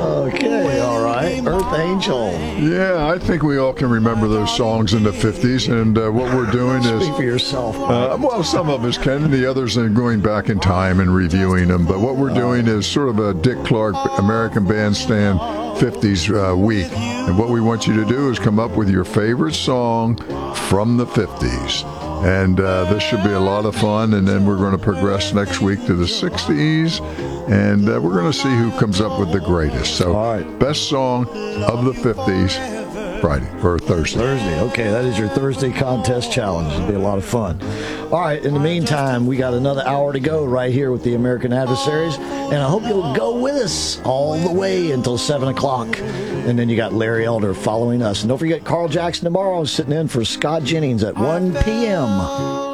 Okay, all right. Earth Angel. Yeah, I think we all can remember those songs in the 50s, and what we're doing is... Speak for yourself. Well, some of us can, and the others are going back in time and reviewing them, but what we're doing is sort of a Dick Clark American Bandstand 50s week, and what we want you to do is come up with your favorite song from the 50s. And this should be a lot of fun, and then we're going to progress next week to the 60s, and we're going to see who comes up with the greatest. So, all right. Best song of the 50s, Friday or Thursday. Thursday. Okay, that is your Thursday contest challenge. It'll be a lot of fun. All right, in the meantime, we got another hour to go right here with the American Adversaries, and I hope you'll go with us all the way until 7 o'clock. And then you got Larry Elder following us. And don't forget, Carl Jackson tomorrow is sitting in for Scott Jennings at 1 p.m.